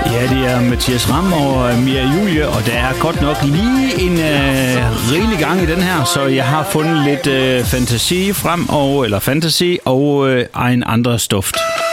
Ja, det er Mathias Ram og Mia Julie, og der er godt nok lige en rigelig gang i den her, så jeg har fundet lidt fantasi frem, eller fantasy og en andre stoft.